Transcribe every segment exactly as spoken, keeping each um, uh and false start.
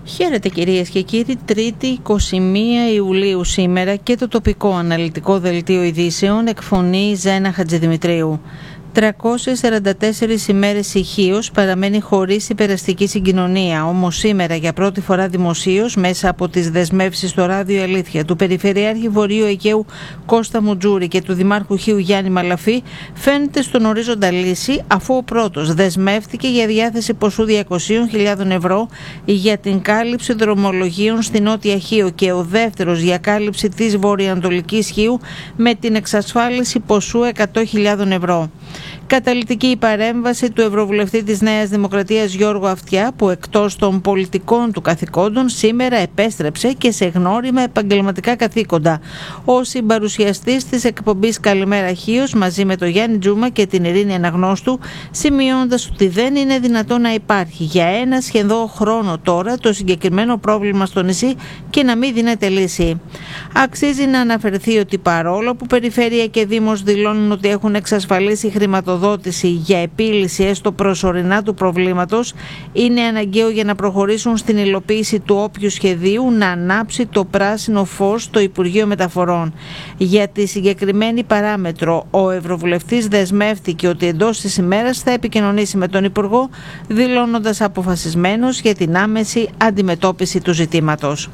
Χαίρετε κυρίες και κύριοι, Τρίτη εικοστή πρώτη Ιουλίου σήμερα και το τοπικό αναλυτικό δελτίο ειδήσεων εκφωνεί Ζένα Χατζηδημητρίου. τριακόσιες σαράντα τέσσερις ημέρες ηχείως παραμένει χωρίς υπεραστική συγκοινωνία, όμως σήμερα για πρώτη φορά δημοσίως μέσα από τις δεσμεύσεις στο Ράδιο Αλήθεια του Περιφερειάρχη Βορείου Αιγαίου Κώστα Μουτζούρη και του Δημάρχου Χίου Γιάννη Μαλαφή φαίνεται στον ορίζοντα λύση, αφού ο πρώτος δεσμεύτηκε για διάθεση ποσού διακόσιες χιλιάδες ευρώ για την κάλυψη δρομολογίων στη Νότια Χίο και ο δεύτερος για κάλυψη της βορειοανατολικής Χίου με την εξασφάλιση ποσού εκατό χιλιάδες ευρώ. Καταλυτική η παρέμβαση του Ευρωβουλευτή της Νέας Δημοκρατίας Γιώργου Αυτιά, που εκτός των πολιτικών του καθηκόντων σήμερα επέστρεψε και σε γνώριμα επαγγελματικά καθήκοντα. Ο συμπαρουσιαστής της εκπομπής Καλημέρα Χίος μαζί με τον Γιάννη Τζούμα και την Ειρήνη Αναγνώστου, σημειώνοντας ότι δεν είναι δυνατό να υπάρχει για ένα σχεδόν χρόνο τώρα το συγκεκριμένο πρόβλημα στο νησί και να μην δίνεται λύση. Αξίζει να αναφερθεί ότι παρόλο που Περιφέρεια και Δήμος δηλώνουν ότι έχουν εξασφαλίσει χρηματοδότηση για επίλυση έστω προσωρινά του προβλήματος, είναι αναγκαίο για να προχωρήσουν στην υλοποίηση του όποιου σχεδίου να ανάψει το πράσινο φως στο Υπουργείο Μεταφορών. Για τη συγκεκριμένη παράμετρο, ο Ευρωβουλευτής δεσμεύτηκε ότι εντός της ημέρας θα επικοινωνήσει με τον Υπουργό, δηλώνοντας αποφασισμένος για την άμεση αντιμετώπιση του ζητήματος.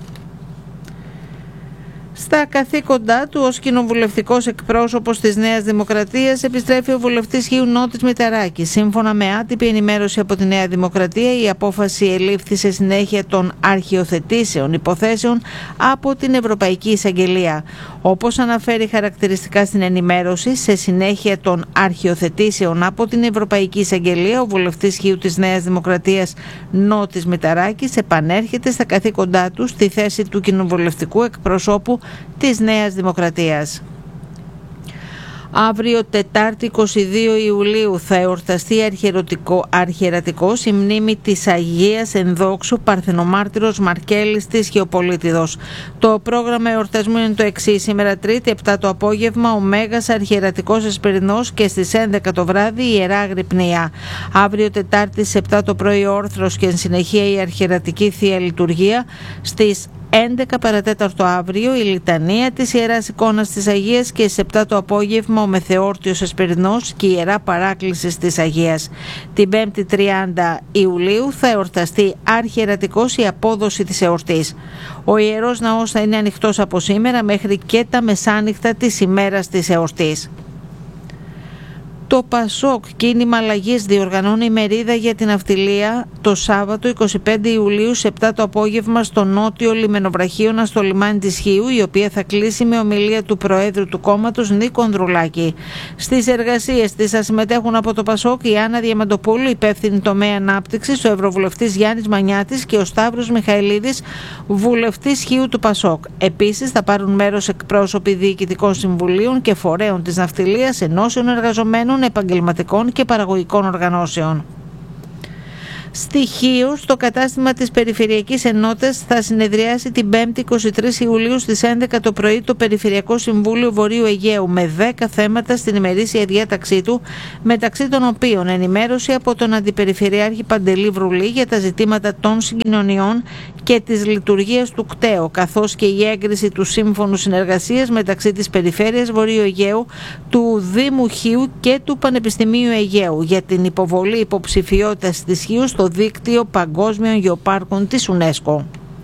Στα καθήκοντά του ως κοινοβουλευτικός εκπρόσωπος της Νέας Δημοκρατίας επιστρέφει ο βουλευτής Χίου Νότης Μηταράκης. Σύμφωνα με άτυπη ενημέρωση από τη Νέα Δημοκρατία, η απόφαση ελήφθη σε συνέχεια των αρχιοθετήσεων υποθέσεων από την Ευρωπαϊκή Εισαγγελία. Όπως αναφέρει χαρακτηριστικά στην ενημέρωση, σε συνέχεια των αρχιοθετήσεων από την Ευρωπαϊκή Εισαγγελία, ο βουλευτής Χίου της Νέας Δημοκρατίας Νότης Μηταράκης επανέρχεται στα καθήκοντά του στη θέση του κοινοβουλευτικού εκπροσώπου της Νέας Δημοκρατίας. Αύριο Τετάρτη εικοστή δεύτερη Ιουλίου θα εορταστεί αρχιερατικός η μνήμη της Αγίας Ενδόξου Παρθενομάρτυρος Μαρκέλης της Χιοπολίτιδος. Το πρόγραμμα εορτασμού είναι το εξής: σήμερα Τρίτη επτά το απόγευμα ο Μέγας Αρχιερατικός Εσπερινός και στις έντεκα το βράδυ η Ιερά Αγρυπνία. Αύριο Τετάρτη στις επτά το πρωί όρθρος και εν συνεχεία η αρχιερατική Θεία Λειτουργία. Στις έντεκα παρατέταρτο αύριο η λιτανία της Ιεράς Εικόνας της Αγίας και στις επτά το απόγευμα ο Μεθεόρτιος Εσπερινός και η Ιερά Παράκληση της Αγίας. Την πέμπτη τριάντα Ιουλίου θα εορταστεί αρχιερατικός η απόδοση της εορτής. Ο Ιερός Ναός θα είναι ανοιχτός από σήμερα μέχρι και τα μεσάνυχτα της ημέρας της εορτής. Το Πασόκ Κίνημα Αλλαγής διοργανώνει μερίδα για την ναυτιλία το Σάββατο εικοστή πέμπτη Ιουλίου σε επτά το απόγευμα στο νότιο λιμενοβραχίωνα στο λιμάνι της Χίου, η οποία θα κλείσει με ομιλία του Προέδρου του κόμματος Νίκο Ανδρουλάκη. Στις εργασίες της θα συμμετέχουν από το Πασόκ η Άννα Διαμαντοπούλου, υπεύθυνη τομέα ανάπτυξης, ο Ευρωβουλευτής Γιάννης Μανιάτης και ο Σταύρος Μιχαηλίδης, βουλευτής Χίου του Πασόκ. Επίσης θα πάρουν μέρος εκπρόσωποι διοικητικών συμβουλίων και φορέων της ναυτιλίας, ενώσεων εργαζομένων, επαγγελματικών και παραγωγικών οργανώσεων. Στοιχείο στο κατάστημα της Περιφερειακής Ενότητας θα συνεδριάσει την πέμπτη εικοστή τρίτη Ιουλίου στις έντεκα το πρωί το Περιφερειακό Συμβούλιο Βορείου Αιγαίου με δέκα θέματα στην ημερήσια διάταξή του, μεταξύ των οποίων ενημέρωση από τον Αντιπεριφερειάρχη Παντελή Βρουλή για τα ζητήματα των συγκοινωνιών και της λειτουργίας του ΚΤΕΟ, καθώς και η έγκριση του Σύμφωνου Συνεργασίας μεταξύ της Περιφέρειας Βορείου Αιγαίου, του Δήμου Χίου και του Πανεπιστημίου Αιγαίου για την υποβολή υποψηφιότητας της Χίου στο δίκτυο παγκόσμιων γεωπάρκων της UNESCO.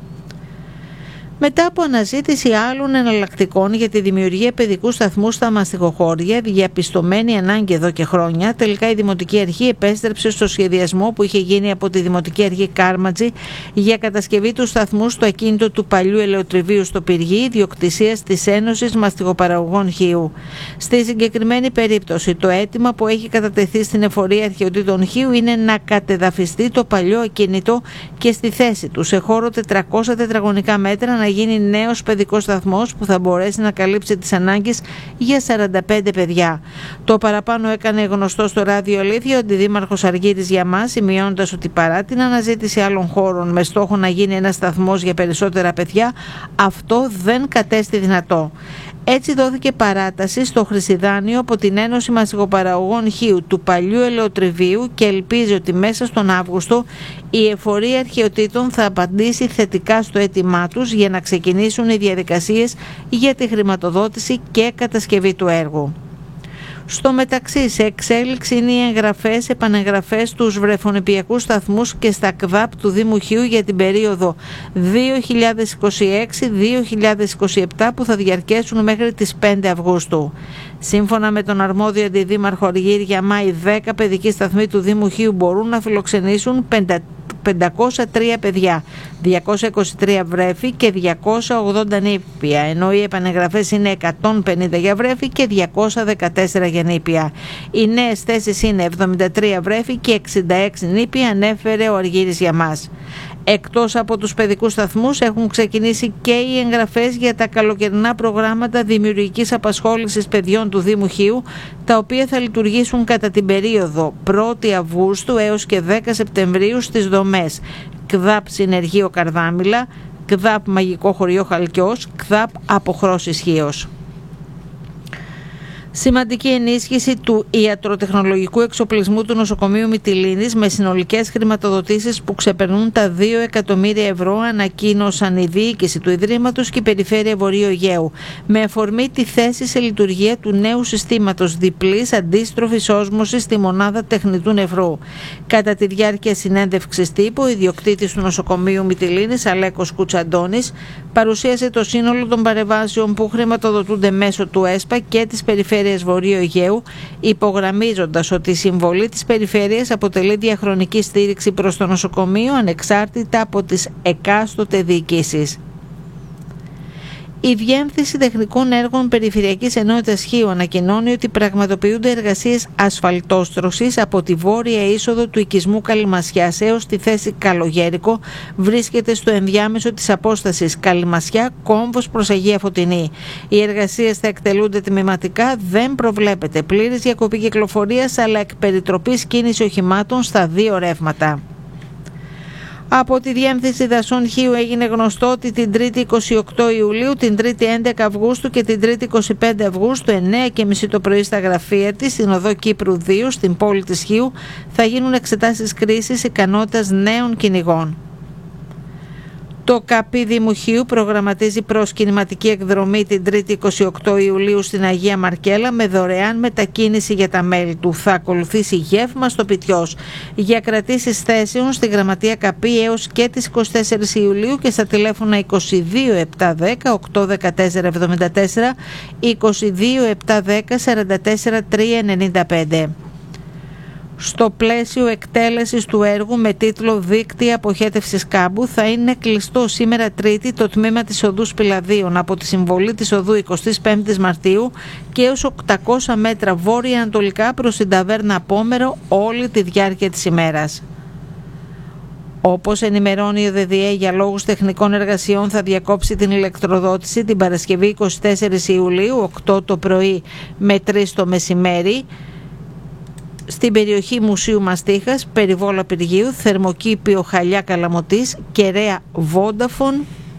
Μετά από αναζήτηση άλλων εναλλακτικών για τη δημιουργία παιδικού σταθμού στα μαστιγοχώρια, διαπιστωμένη ανάγκη εδώ και χρόνια, τελικά η Δημοτική Αρχή επέστρεψε στο σχεδιασμό που είχε γίνει από τη Δημοτική Αρχή Κάρματζη για κατασκευή του σταθμού στο ακίνητο του παλιού ελαιοτριβείου στο Πυργή, ιδιοκτησίας της Ένωσης Μαστιγοπαραγωγών Χίου. Στη συγκεκριμένη περίπτωση, το αίτημα που έχει κατατεθεί στην Εφορία Αρχαιοτήτων Χίου είναι να κατεδαφιστεί το παλιό ακίνητο και στη θέση του, σε χώρο τετρακόσια τετραγωνικά μέτρα, να γίνει νέος παιδικός σταθμός που θα μπορέσει να καλύψει τις ανάγκες για σαράντα πέντε παιδιά. Το παραπάνω έκανε γνωστό στο Ράδιο Αλήθεια ο Αντιδήμαρχος Αργύρης Γιαμάς, σημειώνοντας ότι παρά την αναζήτηση άλλων χώρων με στόχο να γίνει ένας σταθμός για περισσότερα παιδιά, αυτό δεν κατέστη δυνατό. Έτσι δόθηκε παράταση στο χρυσιδάνιο από την Ένωση Μαστιγοπαραγωγών Χείου του παλιού ελαιοτριβίου και ελπίζει ότι μέσα στον Αύγουστο η εφορία αρχαιοτήτων θα απαντήσει θετικά στο αίτημά τους για να ξεκινήσουν οι διαδικασίες για τη χρηματοδότηση και κατασκευή του έργου. Στο μεταξύ, σε εξέλιξη είναι οι εγγραφές, επανεγγραφές στους βρεφονιπιακούς σταθμούς και στα ΚΔΑΠ του Δήμου Χείου για την περίοδο δύο χιλιάδες είκοσι έξι δύο χιλιάδες είκοσι επτά που θα διαρκέσουν μέχρι τις πέντε Αυγούστου. Σύμφωνα με τον αρμόδιο αντιδήμαρχο Αργύρη Γιαμά, οι δέκα παιδικοί σταθμοί του Δήμου Χείου μπορούν να φιλοξενήσουν πεντακόσια τρία παιδιά, διακόσια είκοσι τρία βρέφη και διακόσια ογδόντα νήπια, ενώ οι επανεγγραφές είναι εκατόν πενήντα για βρέφη και διακόσια δεκατέσσερα για νήπια. Οι νέες θέσεις είναι εβδομήντα τρία βρέφη και εξήντα έξι νήπια, ανέφερε ο Αργύρης Γιαμάς. Εκτός από τους παιδικούς σταθμούς έχουν ξεκινήσει και οι εγγραφές για τα καλοκαιρινά προγράμματα δημιουργικής απασχόλησης παιδιών του Δήμου Χείου, τα οποία θα λειτουργήσουν κατά την περίοδο πρώτη Αυγούστου έως και δέκα Σεπτεμβρίου στις δομές ΚΔΑΠ Συνεργείο Καρδάμηλα, ΚΔΑΠ Μαγικό Χωριό Χαλκιός, ΚΔΑΠ Αποχρώσεις Χίος. Σημαντική ενίσχυση του ιατροτεχνολογικού εξοπλισμού του νοσοκομείου Μυτιλήνης με συνολικές χρηματοδοτήσεις που ξεπερνούν τα δύο εκατομμύρια ευρώ, ανακοίνωσαν η διοίκηση του Ιδρύματος και η Περιφέρεια Βορείου Αιγαίου, με αφορμή τη θέση σε λειτουργία του νέου συστήματος διπλής αντίστροφης όσμωσης στη μονάδα τεχνητού νευρού. Κατά τη διάρκεια συνέντευξης τύπου, ο ιδιοκτήτης του νοσοκομείου Μυτιλήνης, Αλέκος Κουτσαντώνης, παρουσίασε το σύνολο των παρεμβάσεων που χρηματοδοτούνται μέσω του ΕΣΠΑ και της Περιφέρειας Βορείου Αιγαίου, υπογραμμίζοντας ότι η συμβολή της Περιφέρειας αποτελεί διαχρονική στήριξη προς το νοσοκομείο ανεξάρτητα από τις εκάστοτε διοικήσεις. Η Διεύθυνση Τεχνικών Έργων Περιφερειακής Ενότητας Χείου ανακοινώνει ότι πραγματοποιούνται εργασίες ασφαλτόστρωσης από τη βόρεια είσοδο του οικισμού Καλυμασιάς έως τη θέση Καλογέρικο. Βρίσκεται στο ενδιάμεσο της απόστασης Καλυμασιά-Κόμβος προς Αγία Φωτεινή. Οι εργασίες θα εκτελούνται τμηματικά, δεν προβλέπεται πλήρης διακοπή κυκλοφορίας, αλλά εκ περιτροπής κίνηση οχημάτων στα δύο ρεύματα. Από τη Διεύθυνση Δασών Χείου έγινε γνωστό ότι την Τρίτη είκοσι οκτώ Ιουλίου, την Τρίτη έντεκα Αυγούστου και την Τρίτη είκοσι πέντε Αυγούστου, εννιά και μισή το πρωί στα γραφεία της, στην οδό Κύπρου δύο, στην πόλη της Χείου, θα γίνουν εξετάσεις κρίσης ικανότητας νέων κυνηγών. Το ΚΑΠΗ Δήμου Χείου προγραμματίζει προσκυνηματική εκδρομή την Τρίτη είκοσι οκτώ Ιουλίου στην Αγία Μαρκέλα με δωρεάν μετακίνηση για τα μέλη του. Θα ακολουθήσει γεύμα στο Πιτιός. Για κρατήσεις θέσεων στη Γραμματεία ΚΑΠΗ έως και τις είκοσι τέσσερις Ιουλίου και στα τηλέφωνα είκοσι δύο επτακόσια δέκα οκτακόσια δεκατέσσερα εβδομήντα τέσσερα, είκοσι δύο επτακόσια δέκα σαράντα τέσσερα τριακόσια ενενήντα πέντε. Στο πλαίσιο εκτέλεσης του έργου με τίτλο «Δίκτυα αποχέτευσης κάμπου» θα είναι κλειστό σήμερα Τρίτη το τμήμα της οδού Σπηλαδίων από τη συμβολή της οδού εικοστή πέμπτη Μαρτίου και έως οκτακόσια μέτρα βόρεια-ανατολικά προς την ταβέρνα Απόμερο όλη τη διάρκεια της ημέρας. Όπως ενημερώνει ο ΔΔΕ, για λόγους τεχνικών εργασιών θα διακόψει την ηλεκτροδότηση την Παρασκευή εικοστή τέταρτη Ιουλίου, οκτώ το πρωί με τρεις το μεσημέρι, στην περιοχή Μουσείου Μαστίχας, Περιβόλα Πυργίου, Θερμοκήπιο Χαλιά Καλαμωτής, Κεραία Βόνταφον.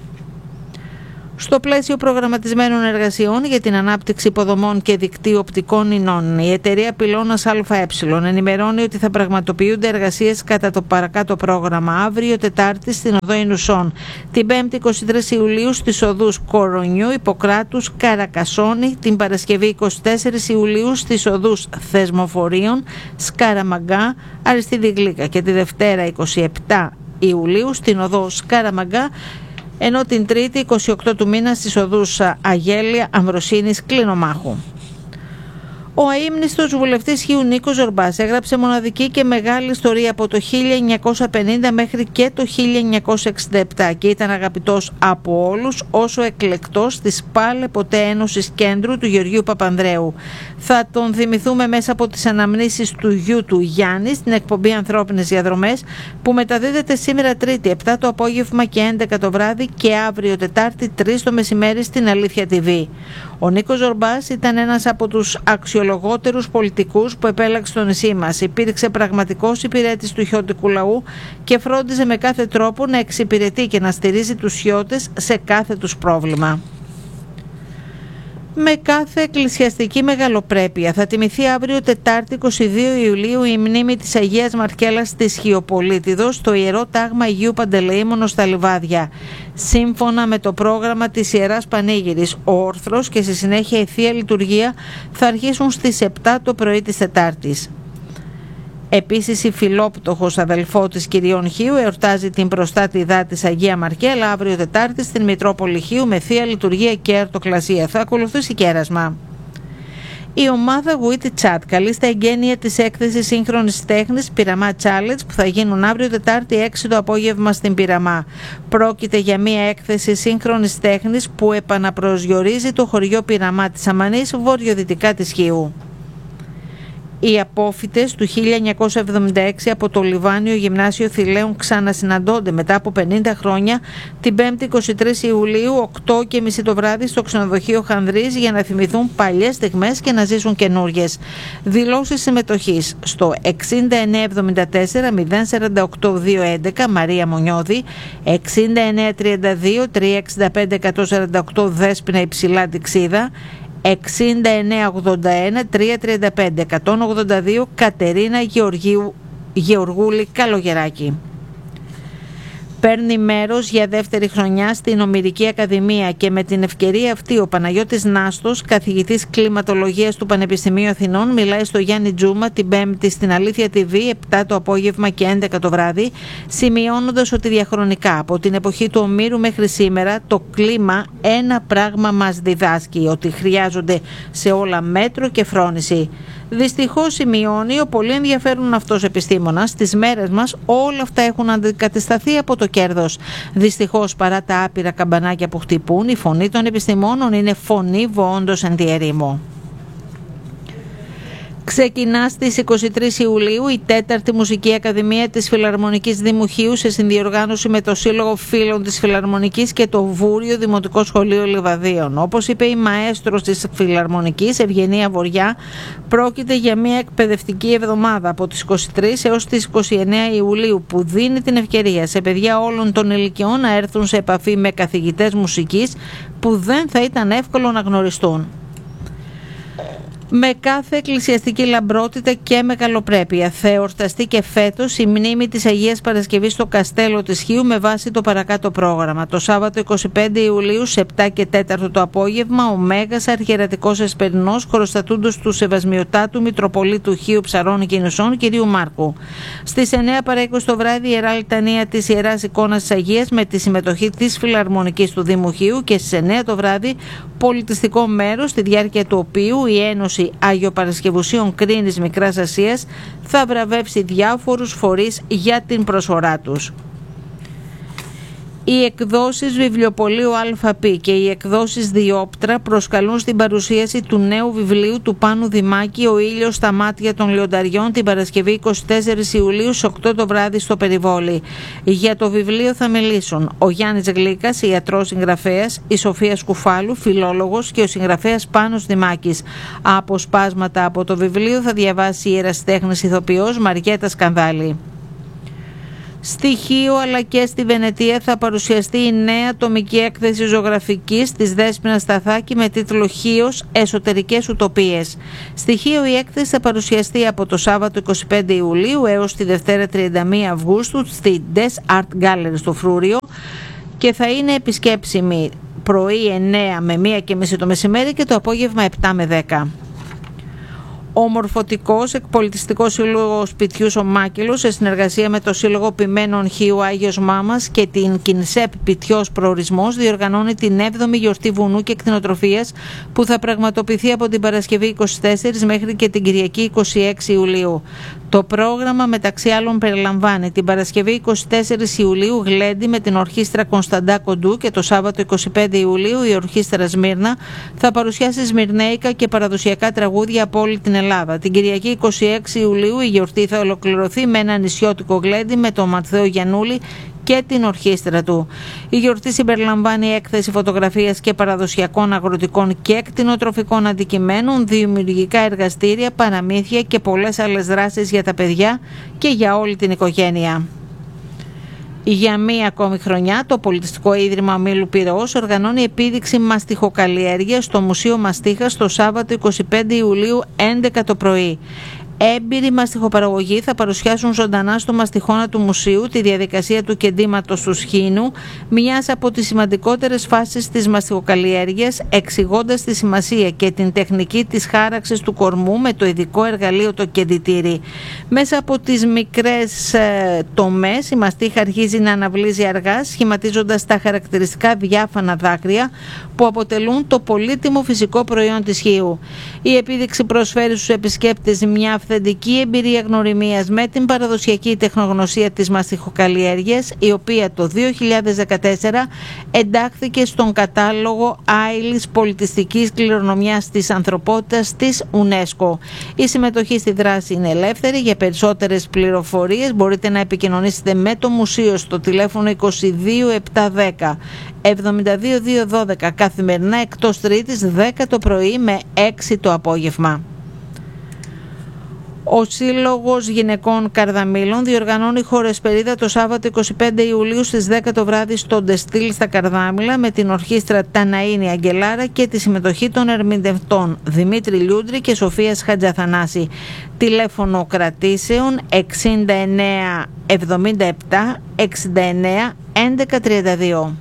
Στο πλαίσιο προγραμματισμένων εργασιών για την ανάπτυξη υποδομών και δικτύου οπτικών ινών, η εταιρεία Πυλώνας ΑΕ ενημερώνει ότι θα πραγματοποιούνται εργασίες κατά το παρακάτω πρόγραμμα αύριο Τετάρτη στην οδό Ινουσών, την Πέμπτη εικοστή τρίτη Ιουλίου στις οδούς Κορονιού, Ιπποκράτους, Καρακασόνη, την Παρασκευή εικοστή τέταρτη Ιουλίου στις οδούς Θεσμοφορίων, Σκαραμαγκά, Αριστίδη Γλύκα και τη Δευτέρα εικοστή επτάτη Ιουλίου στην οδό Σκαραμαγκά, ενώ την Τρίτη εικοστή όγδοη του μήνα στις οδούς Αγέλια, Αμβροσίνης, Κλινομάχου. Ο αείμνηστος βουλευτής Χείου Νίκος Ζορμπάς έγραψε μοναδική και μεγάλη ιστορία από το χίλια εννιακόσια πενήντα μέχρι και το χίλια εννιακόσια εξήντα επτά και ήταν αγαπητός από όλους όσο εκλεκτός της πάλε ποτέ Ένωσης Κέντρου του Γεωργίου Παπανδρέου. Θα τον θυμηθούμε μέσα από τις αναμνήσεις του γιου του Γιάννη στην εκπομπή Ανθρώπινες Διαδρομές που μεταδίδεται σήμερα Τρίτη επτά το απόγευμα και έντεκα το βράδυ και αύριο Τετάρτη τρεις το μεσημέρι στην Αλήθεια τι βι. Ο Νίκος Ζορμπάς ήταν ένας από τους αξιολογότερους πολιτικούς που επέλεξε το νησί μας. Υπήρξε πραγματικός υπηρέτης του χιώτικου λαού και φρόντιζε με κάθε τρόπο να εξυπηρετεί και να στηρίζει τους χιώτες σε κάθε τους πρόβλημα. Με κάθε εκκλησιαστική μεγαλοπρέπεια θα τιμηθεί αύριο Τετάρτη εικοστή δεύτερη Ιουλίου η μνήμη της Αγίας Μαρκέλας της Χιοπολίτιδος στο Ιερό Τάγμα Αγίου Παντελεήμονος στα Λιβάδια. Σύμφωνα με το πρόγραμμα της Ιεράς Πανήγυρης, ο όρθρος και στη συνέχεια η Θεία Λειτουργία θα αρχίσουν στις επτά το πρωί της Τετάρτης. Επίσης η Φιλόπτωχος αδελφότης Κυριών Χίου εορτάζει την προστάτηδά της Αγία Μαρκέλα αύριο Τετάρτη στην Μητρόπολη Χίου με Θεία Λειτουργία και Αρτοκλασία. Θα ακολουθήσει κέρασμα. Η ομάδα Witty Chat καλεί στα εγγένεια της έκθεσης σύγχρονης τέχνης Πειραμά Challenge που θα γίνουν αύριο Τετάρτη έξι το απόγευμα στην Πειραμά. Πρόκειται για μια έκθεση σύγχρονης τέχνης που επαναπροσδιορίζει το χωριό Πειραμά της Αμανής βορειοδυτικά της Χίου. Οι απόφοιτες του χίλια εννιακόσια εβδομήντα έξι από το Λιβάνιο Γυμνάσιο Θηλαίων ξανασυναντώνται μετά από πενήντα χρόνια την πέμπτη εικοστή τρίτη Ιουλίου οκτώ και μισή το βράδυ στο ξενοδοχείο Χανδρής για να θυμηθούν παλιές στιγμές και να ζήσουν καινούριες. Δηλώσεις συμμετοχής στο εξήντα εννέα εβδομήντα τέσσερα μηδέν σαράντα οκτώ διακόσια έντεκα Μαρία Μονιώδη, εξήντα εννέα τριάντα δύο τριακόσια εξήντα πέντε εκατόν σαράντα οκτώ Δέσποινα Υψηλά Ντιξίδα, εξήντα εννέα ογδόντα ένα τριακόσια τριάντα πέντε εκατόν ογδόντα δύο Κατερίνα Γεωργίου, Γεωργούλη Καλογεράκη. Παίρνει μέρος για δεύτερη χρονιά στην Ομηρική Ακαδημία και με την ευκαιρία αυτή ο Παναγιώτης Νάστος, καθηγητής κλιματολογίας του Πανεπιστημίου Αθηνών, μιλάει στο Γιάννη Τζούμα την Πέμπτη στην Αλήθεια τι βι επτά το απόγευμα και έντεκα το βράδυ, σημειώνοντας ότι διαχρονικά από την εποχή του Ομήρου μέχρι σήμερα το κλίμα ένα πράγμα μας διδάσκει, ότι χρειάζονται σε όλα μέτρο και φρόνηση. Δυστυχώς, σημειώνει ο πολύ ενδιαφέρον αυτός επιστήμονας, στις μέρες μας όλα αυτά έχουν αντικατασταθεί από το κέρδος. Δυστυχώς, παρά τα άπειρα καμπανάκια που χτυπούν, η φωνή των επιστημόνων είναι φωνή βοόντος εν τη ερήμο. Ξεκινά στις εικοστή τρίτη Ιουλίου η τέταρτη Μουσική Ακαδημία της Φιλαρμονικής Δήμου Χίου σε συνδιοργάνωση με το Σύλλογο Φίλων της Φιλαρμονικής και το Βούριο Δημοτικό Σχολείο Λιβαδίων. Όπως είπε η μαέστρος της Φιλαρμονικής, Ευγενία Βοριά, πρόκειται για μια εκπαιδευτική εβδομάδα από τις εικοστή τρίτη έως τις εικοστή ενάτη Ιουλίου που δίνει την ευκαιρία σε παιδιά όλων των ηλικιών να έρθουν σε επαφή με καθηγητές μουσικής που δεν θα ήταν εύκολο να γνωριστούν. Με κάθε εκκλησιαστική λαμπρότητα και μεγαλοπρέπεια θα εορταστεί και φέτος η μνήμη της Αγίας Παρασκευής στο Καστέλο της Χίου με βάση το παρακάτω πρόγραμμα. Το Σάββατο εικοστή πέμπτη Ιουλίου σε επτά και τέσσερα το απόγευμα ο Μέγας Αρχιερατικός Εσπερινός χωροστατούντος του Σεβασμιωτάτου Μητροπολίτου Χίου Ψαρών και Νησών κ. Μάρκου. Στις εννέα παρά είκοσι το βράδυ η Ιερά Λιτανία της Ιεράς Εικόνας της Αγίας με τη συμμετοχή της Φιλαρμονικής του Δήμου Χίου και στις εννέα το βράδυ πολιτιστικό μέρος στη διάρκεια του οποίου η Ένωση Αγιοπαρασκευουσίων Κρίνης Μικράς Ασίας θα βραβεύσει διάφορους φορείς για την προσφορά τους. Οι εκδόσεις Βιβλιοπωλείου ΑΠ και οι εκδόσεις Διόπτρα προσκαλούν στην παρουσίαση του νέου βιβλίου του Πάνου Δημάκη «Ο ήλιος στα μάτια των λιονταριών» την Παρασκευή εικοστή τέταρτη Ιουλίου στις οκτώ το βράδυ στο Περιβόλι. Για το βιβλίο θα μιλήσουν ο Γιάννης Γλίκας, ιατρός συγγραφέας, η Σοφία Σκουφάλου, φιλόλογος και ο συγγραφέας Πάνος Δημάκης. Αποσπάσματα από το βιβλίο θα διαβάσει η ερασιτέχνης ηθοποιός Μαριέτα Σκανδάλη. Στη Χίο αλλά και στη Βενετία θα παρουσιαστεί η νέα τομική έκθεση ζωγραφικής της Δέσποινας Σταθάκη με τίτλο «Χίος. Εσωτερικές Ουτοπίες». Στη Χίο η έκθεση θα παρουσιαστεί από το Σάββατο εικοστή πέμπτη Ιουλίου έως τη Δευτέρα τριάντα μία Αυγούστου στη Des Art Gallery στο Φρούριο και θα είναι επισκέψιμη πρωί εννέα με μία και μισή το μεσημέρι και το απόγευμα επτά με δέκα. Ο Μορφωτικός Εκπολιτιστικός Σύλλογος Πιτιούς ο Μάκελος, σε συνεργασία με το Σύλλογο Ποιμένων Χίου Άγιος Μάμας και την Κινσέπ Πιτιός Προορισμός, διοργανώνει την έβδομη γιορτή βουνού και κτηνοτροφίας που θα πραγματοποιηθεί από την Παρασκευή εικοστή τέταρτη μέχρι και την Κυριακή εικοστή έκτη Ιουλίου. Το πρόγραμμα μεταξύ άλλων περιλαμβάνει την Παρασκευή εικοστή τέταρτη Ιουλίου γλέντι με την ορχήστρα Κωνσταντά Κοντού και το Σάββατο εικοστή πέμπτη Ιουλίου η ορχήστρα Σμύρνα θα παρουσιάσει σμυρνέικα και παραδοσιακά τραγούδια από όλη την Ελλάδα. Την Κυριακή εικοστή έκτη Ιουλίου η γιορτή θα ολοκληρωθεί με ένα νησιώτικο γλέντι με τον Ματθαίο Γιαννούλη και την ορχήστρα του. Η γιορτή συμπεριλαμβάνει έκθεση φωτογραφίας και παραδοσιακών αγροτικών και κτηνοτροφικών αντικειμένων, δημιουργικά εργαστήρια, παραμύθια και πολλές άλλες δράσεις για τα παιδιά και για όλη την οικογένεια. Για μία ακόμη χρονιά, το Πολιτιστικό Ίδρυμα Ομίλου Πειραιώς οργανώνει επίδειξη μαστιχοκαλλιέργειας στο Μουσείο Μαστίχας το Σάββατο εικοστή πέμπτη Ιουλίου έντεκα το πρωί. Έμπειροι μαστιχοπαραγωγοί θα παρουσιάσουν ζωντανά στο μαστιχώνα του μουσείου τη διαδικασία του κεντήματος του σχήνου, μιας από τις σημαντικότερες φάσεις της μαστιχοκαλλιέργειας, εξηγώντας τη σημασία και την τεχνική της χάραξης του κορμού με το ειδικό εργαλείο το κεντητήρι. Μέσα από τις μικρές ε, τομές η μαστίχα αρχίζει να αναβλύζει αργά, σχηματίζοντας τα χαρακτηριστικά διάφανα δάκρυα που αποτελούν το πολύτιμο φυσικό προϊόν της χείου. Η επίδειξη προσφέρει στους επισκέπτες μια αυθεντική εμπειρία γνωριμίας με την παραδοσιακή τεχνογνωσία της μαστιχοκαλλιέργειας, η οποία το δύο χιλιάδες δεκατέσσερα εντάχθηκε στον κατάλογο άειλης πολιτιστικής κληρονομιάς της ανθρωπότητας της UNESCO. Η συμμετοχή στη δράση είναι ελεύθερη. Για περισσότερες πληροφορίες μπορείτε να επικοινωνήσετε με το μουσείο στο τηλέφωνο είκοσι δύο επτακόσια δέκα εβδομήντα δύο διακόσια δώδεκα καθημερινά εκτός Τρίτης δέκα το πρωί με έξι το απόγευμα. Ο Σύλλογος Γυναικών Καρδαμήλων διοργανώνει χορεσπερίδα το Σάββατο εικοστή πέμπτη Ιουλίου στις δέκα το βράδυ στο Ντεστήλ στα Καρδάμηλα με την ορχήστρα Ταναΐνη Αγγελάρα και τη συμμετοχή των ερμηνευτών Δημήτρη Λιούντρη και Σοφίας Χατζαθανάση. Τηλέφωνο κρατήσεων εξήντα εννέα εβδομήντα επτά εξήντα εννέα έντεκα τριάντα δύο.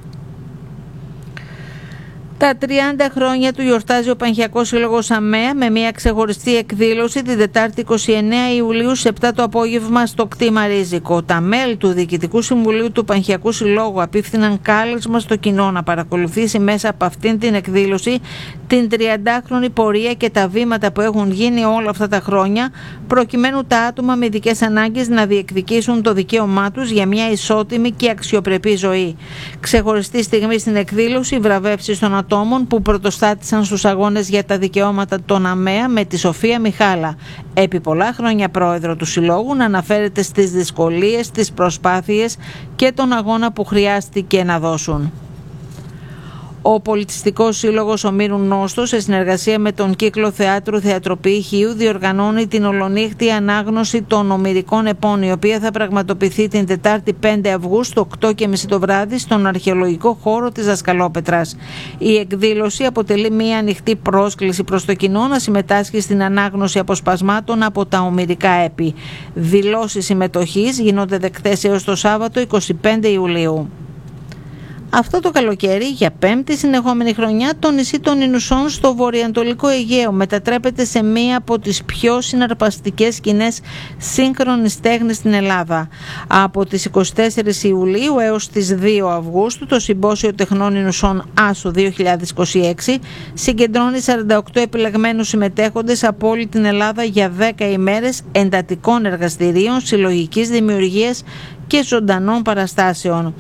Τα τριάντα χρόνια του γιορτάζει ο Πανχιακός Σύλλογος ΑΜΕΑ με μια ξεχωριστή εκδήλωση την Τετάρτη εικοστή ενάτη Ιουλίου σε επτά το απόγευμα στο κτήμα Ρίζικο. Τα μέλη του Διοικητικού Συμβουλίου του Πανχιακού Συλλόγου απίφθηναν κάλεσμα στο κοινό να παρακολουθήσει μέσα από αυτήν την εκδήλωση την τριαντάχρονη πορεία και τα βήματα που έχουν γίνει όλα αυτά τα χρόνια, προκειμένου τα άτομα με ειδικές ανάγκες να διεκδικήσουν το δικαίωμά τους για μια ισότιμη και αξιοπρεπή ζωή. Ξεχωριστή στιγμή στην εκδήλωση, βραβεύσεις των ατόμων που πρωτοστάτησαν στους αγώνες για τα δικαιώματα των ΑΜΕΑ με τη Σοφία Μιχάλα, επί πολλά χρόνια πρόεδρο του Συλλόγου, να αναφέρεται στις δυσκολίες, τις προσπάθειες και τον αγώνα που χρειάστηκε να δώσουν. Ο Πολιτιστικός Σύλλογος Ομήρου Νόστος, σε συνεργασία με τον Κύκλο Θεάτρου Θεατροποιή Χίου, διοργανώνει την ολονύχτη ανάγνωση των ομηρικών επών, η οποία θα πραγματοποιηθεί την Τετάρτη πέντε Αυγούστου, οκτώ και μισή το βράδυ, στον αρχαιολογικό χώρο της Δασκαλόπετρας. Η εκδήλωση αποτελεί μια ανοιχτή πρόσκληση προς το κοινό να συμμετάσχει στην ανάγνωση αποσπασμάτων από τα ομηρικά έπι. Δηλώσεις συμμετοχής γίνονται δεκτές έως το Σάββατο εικοστή πέμπτη Ιουλίου. Αυτό το καλοκαίρι, για πέμπτη συνεχόμενη χρονιά, το νησί των Ινουσών στο βορειοανατολικό Αιγαίο μετατρέπεται σε μία από τις πιο συναρπαστικές σκηνές σύγχρονης τέχνης στην Ελλάδα. Από τις εικοστή τέταρτη Ιουλίου έως τις δύο Αυγούστου, το Συμπόσιο Τεχνών Ινουσών Άσο δύο χιλιάδες είκοσι έξι συγκεντρώνει σαράντα οκτώ επιλεγμένους συμμετέχοντες από όλη την Ελλάδα για δέκα ημέρες εντατικών εργαστηρίων, συλλογικής δημιουργίας και ζωντανών παραστάσεων.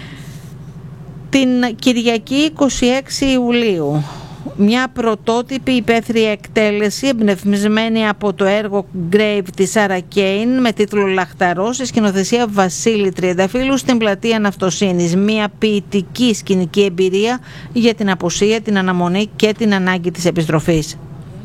Την Κυριακή εικοστή έκτη Ιουλίου, μια πρωτότυπη υπαίθρια εκτέλεση εμπνευσμένη από το έργο Grave της Σάρα Κέιν με τίτλο Λαχταρός, σε σκηνοθεσία Βασίλη Τριανταφύλου, στην πλατεία Ναυτοσύνης. Μια ποιητική σκηνική εμπειρία για την απουσία, την αναμονή και την ανάγκη της επιστροφής.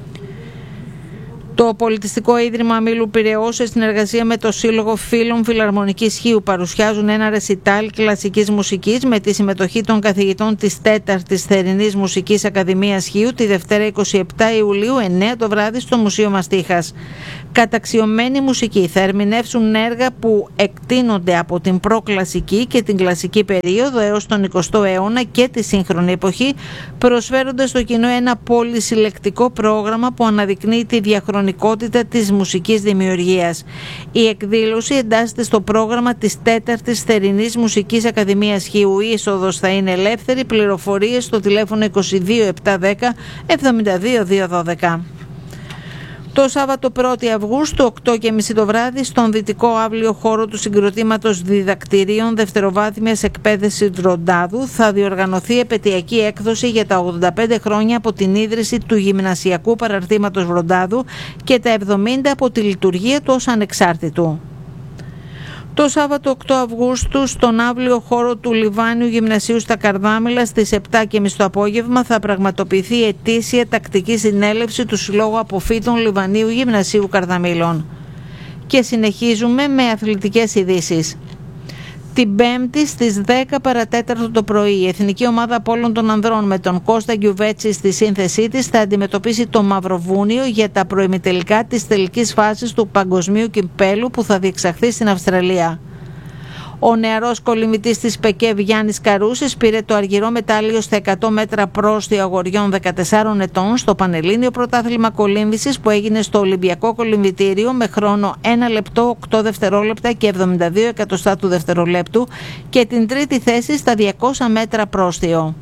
Το Πολιτιστικό Ίδρυμα Ομίλου Πειραιώς, σε συνεργασία με το Σύλλογο Φίλων Φιλαρμονικής Χίου, παρουσιάζουν ένα ρεσιτάλ κλασικής μουσικής με τη συμμετοχή των καθηγητών της τέταρτης Θερινής Μουσικής Ακαδημίας Χίου τη Δευτέρα εικοστή επτάτη Ιουλίου, εννέα το βράδυ, στο Μουσείο Μαστίχας. Καταξιωμένη μουσική θα ερμηνεύσουν έργα που εκτείνονται από την προκλασική και την κλασική περίοδο έως τον εικοστό αιώνα και τη σύγχρονη εποχή, προσφέροντας στο κοινό ένα πολυσυλλεκτικό πρόγραμμα που αναδεικνύει τη διαχρονικότητα της μουσικής δημιουργίας. Η εκδήλωση εντάσσεται στο πρόγραμμα της τέταρτης Θερινής Μουσικής Ακαδημίας Χίου. Η είσοδος θα είναι ελεύθερη. Πληροφορίες στο τηλέφωνο είκοσι δύο επτακόσια δέκα εβδομήντα δύο διακόσια δώδεκα. Το Σάββατο πρώτη Αυγούστου, οκτώ και μισή το βράδυ, στον δυτικό αύλιο χώρο του συγκροτήματος διδακτηρίων δευτεροβάθμιας εκπαίδευσης Ροντάδου, θα διοργανωθεί επετειακή έκδοση για τα ογδόντα πέντε χρόνια από την ίδρυση του Γυμνασιακού Παραρτήματος Ροντάδου και τα εβδομήντα από τη λειτουργία του ως ανεξάρτητου. Το Σάββατο οκτώ Αυγούστου, στον αύλιο χώρο του Λιβάνιου Γυμνασίου στα Καρδάμηλα, στις επτά και μισή το απόγευμα, θα πραγματοποιηθεί η ετήσια τακτική συνέλευση του Συλλόγου Αποφύτων Λιβανίου Γυμνασίου Καρδαμήλων. Και συνεχίζουμε με αθλητικές ειδήσεις. Την Πέμπτη στις δέκα παρατέταρτο το πρωί, η Εθνική Ομάδα Απόλλων των Ανδρών με τον Κώστα Γκιουβέτση στη σύνθεσή της θα αντιμετωπίσει το Μαυροβούνιο για τα προημιτελικά της τελικής φάσης του Παγκοσμίου Κυπέλου που θα διεξαχθεί στην Αυστραλία. Ο νεαρός κολυμβητής της ΠΕΚΕΒ Γιάννης Καρούσης πήρε το αργυρό μετάλλιο στα εκατό μέτρα πρόστιο αγοριών δεκατεσσάρων ετών στο Πανελλήνιο Πρωτάθλημα Κολύμβησης που έγινε στο Ολυμπιακό Κολυμβητήριο με χρόνο ένα λεπτό οκτώ δευτερόλεπτα και εβδομήντα δύο εκατοστά του δευτερολέπτου και την τρίτη θέση στα διακόσια μέτρα πρόστιο.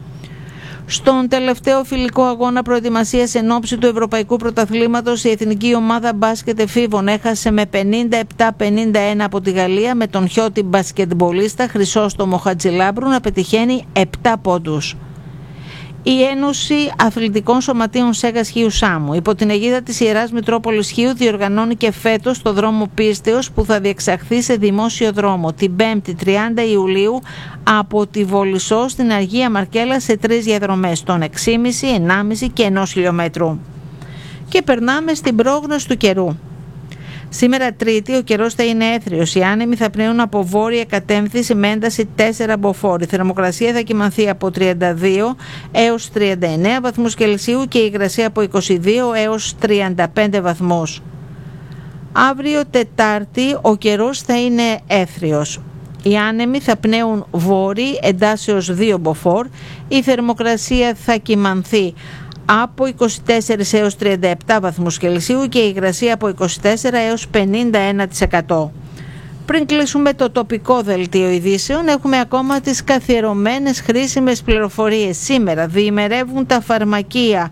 Στον τελευταίο φιλικό αγώνα προετοιμασίας εν ώψη του Ευρωπαϊκού Πρωταθλήματος, η Εθνική Ομάδα Μπάσκετ Εφήβων έχασε με πενήντα επτά πενήντα ένα από τη Γαλλία με τον χιώτη μπασκετμπολίστα Χρυσόστομο Χατζηλάμπρου να πετυχαίνει επτά πόντους. Η Ένωση Αθλητικών Σωματείων Σέγας Χίου Σάμου υπό την αιγίδα της Ιεράς Μητρόπολης Χίου διοργανώνει και φέτος το δρόμο πίστεως που θα διεξαχθεί σε δημόσιο δρόμο την Πέμπτη τριάντα Ιουλίου από τη Βολισσό στην Αγία Μαρκέλα σε τρεις διαδρομές των έξι κόμμα πέντε, ενάμιση και ενός χιλιόμετρου. Και περνάμε στην πρόγνωση του καιρού. Σήμερα Τρίτη ο καιρός θα είναι έθριος. Οι άνεμοι θα πνέουν από βόρεια κατεύθυνση με ένταση τέσσερα μποφόρ. Η θερμοκρασία θα κυμανθεί από τριάντα δύο έως τριάντα εννέα βαθμούς Κελσίου και η υγρασία από είκοσι δύο έως τριάντα πέντε βαθμούς. Αύριο Τετάρτη ο καιρός θα είναι έθριος. Οι άνεμοι θα πνέουν βόρειοι εντάσεως δύο μποφόρ. Η θερμοκρασία θα κυμανθεί από είκοσι τέσσερα έως τριάντα επτά βαθμούς Κελσίου και η υγρασία από είκοσι τέσσερα έως πενήντα ένα τοις εκατό. Πριν κλείσουμε το τοπικό δελτίο ειδήσεων, έχουμε ακόμα τις καθιερωμένες χρήσιμες πληροφορίες. Σήμερα διημερεύουν τα φαρμακεία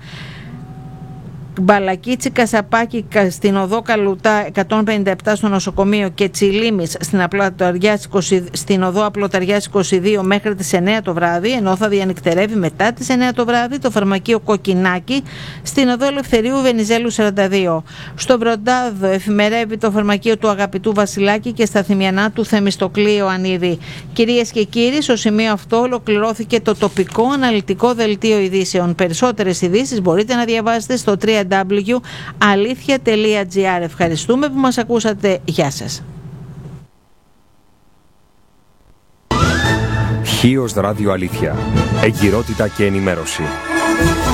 Μπαλακίτσι Κασαπάκη στην οδό Καλουτά εκατόν πενήντα επτά στο νοσοκομείο και Τσιλίμης στην, στην οδό Απλοταριάς είκοσι δύο μέχρι τις εννέα το βράδυ, ενώ θα διανυκτερεύει μετά τις εννέα το βράδυ το φαρμακείο Κοκκινάκη στην οδό Ελευθερίου Βενιζέλου σαράντα δύο. Στο Βροντάδο εφημερεύει το φαρμακείο του Αγαπητού Βασιλάκη και στα Θυμιανά του Θεμιστοκλή Ιωαννίδη. Κυρίες και κύριοι, στο σημείο αυτό ολοκληρώθηκε το τοπικό αναλυτικό δελτίο ειδήσεων. Περισσότερες ειδήσεις μπορείτε να διαβάσετε στο double-u double-u double-u τελεία αλήθεια τελεία τζι άρ. Ευχαριστούμε που μας ακούσατε. Γεια σας. Χίος Ράδιο Αλήθεια. Εγκυρότητα και ενημέρωση.